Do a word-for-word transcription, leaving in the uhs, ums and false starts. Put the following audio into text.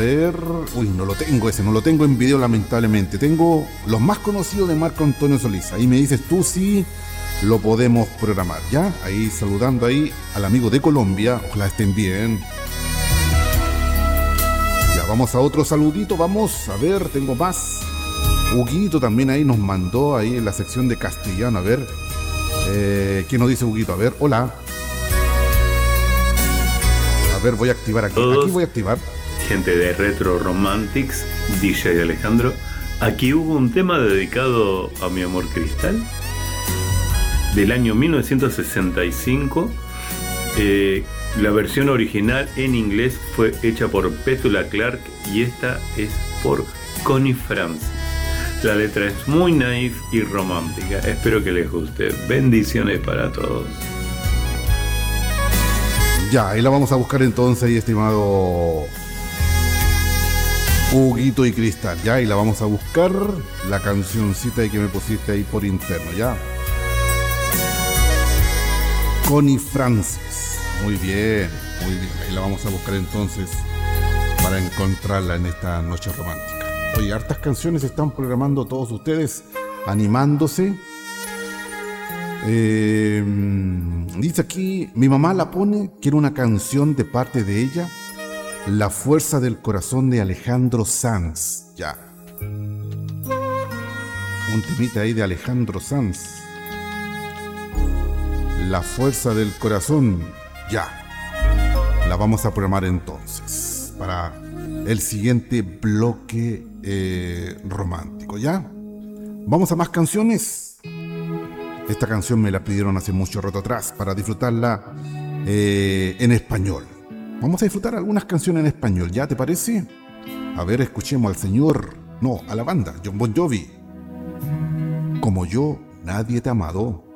ver... Uy, no lo tengo ese, no lo tengo en video lamentablemente. Tengo los más conocidos de Marco Antonio Solís. Ahí me dices tú si lo podemos programar, ¿ya? Ahí saludando ahí al amigo de Colombia. Ojalá estén bien. Ya, vamos a otro saludito. Vamos a ver, tengo más. Huguito también ahí nos mandó ahí en la sección de castellano. A ver, eh, ¿qué nos dice Huguito? A ver, hola. A ver, voy a activar aquí. Todos, aquí voy a activar. Gente de Retro Romantics, D J Alejandro. Aquí hubo un tema dedicado a mi amor Cristal del año mil novecientos sesenta y cinco. Eh, la versión original en inglés fue hecha por Petula Clark y esta es por Connie Francis. La letra es muy naif y romántica. Espero que les guste. Bendiciones para todos. Ya, ahí la vamos a buscar entonces, ahí, estimado Huguito y Cristal. Ya, ahí la vamos a buscar. La cancioncita que me pusiste ahí por interno, ya. Connie Francis. Muy bien, muy bien. Ahí la vamos a buscar entonces para encontrarla en esta noche romántica. Oye, hartas canciones están programando todos ustedes, animándose. Eh, dice aquí, mi mamá la pone, quiere una canción de parte de ella, La fuerza del corazón de Alejandro Sanz. Ya. Un temita ahí de Alejandro Sanz. La fuerza del corazón. Ya. La vamos a programar entonces para el siguiente bloque eh, romántico. ¿Ya? Vamos a más canciones. Esta canción me la pidieron hace mucho rato atrás para disfrutarla eh, en español. Vamos a disfrutar algunas canciones en español, ¿ya te parece? A ver, escuchemos al señor, no, a la banda, Jon Bon Jovi. Como yo, nadie te ha amado.